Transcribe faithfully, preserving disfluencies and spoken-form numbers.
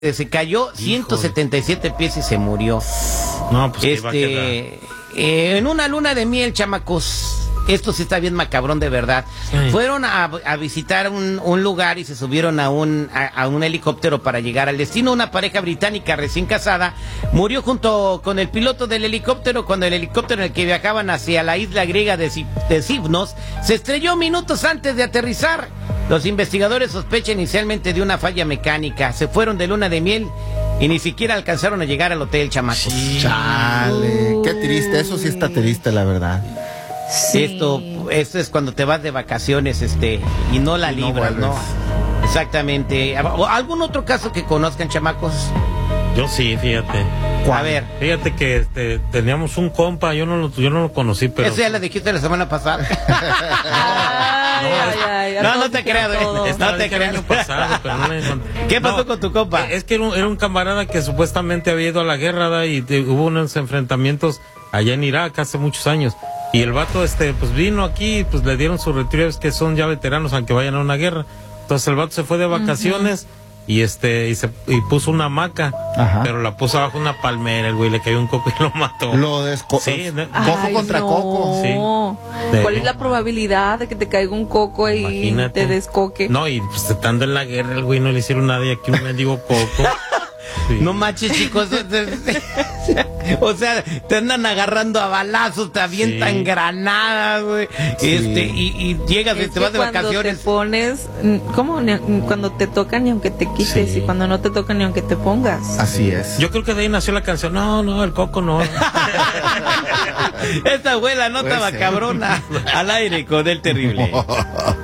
se cayó ciento setenta y siete pies y se murió. No, pues este, eh, en una luna de miel, chamacos. Esto sí está bien macabrón, de verdad. Sí. Fueron a, a visitar un, un lugar y se subieron a un, a, a un helicóptero para llegar al destino. Una pareja británica recién casada murió junto con el piloto del helicóptero cuando el helicóptero en el que viajaban hacia la isla griega de, de Sifnos se estrelló minutos antes de aterrizar. Los investigadores sospechan inicialmente de una falla mecánica. Se fueron de luna de miel y ni siquiera alcanzaron a llegar al hotel, chamacos. Sí. Chale, qué triste, eso sí está triste, la verdad. Sí. Esto, esto es cuando te vas de vacaciones, este, y no la y libras, ¿no? ¿no? Exactamente. ¿Algún otro caso que conozcan, chamacos? Yo sí, fíjate. A ver. Fíjate que este, teníamos un compa, yo no lo, yo no lo conocí, pero... Eso ya lo dijiste la semana pasada. Ay, ay, ay, no, no te creas, no te creas. Año pasado, pero no le ¿Qué pasó no, con tu compa? Es que era un, era un camarada que supuestamente había ido a la guerra, ¿da? Y te, hubo unos enfrentamientos allá en Irak hace muchos años. Y el vato, este, pues vino aquí, pues le dieron sus retiros, que son ya veteranos, aunque vayan a una guerra. Entonces el vato se fue de vacaciones, uh-huh. y este, y se, y puso una hamaca, ajá. pero la puso abajo una palmera, el güey le cayó un coco y lo mató. Lo desco... Sí, coco Ay, contra no. coco. Sí. ¿Cuál es la probabilidad de que te caiga un coco y Imagínate. te descoque? No, y pues estando en la guerra, el güey no le hicieron nada y aquí un mendigo coco. Sí. No manches, chicos. O sea, te andan agarrando a balazos, te avientan sí. granadas, güey. Sí. Este, y, y llegas y te vas de vacaciones. Te pones, ¿cómo? Cuando te tocan ni aunque te quites, sí. y cuando no te tocan ni aunque te pongas. Así es. Yo creo que de ahí nació la canción. No, no, el coco no. Esta abuela no estaba cabrona. Al aire con el terrible.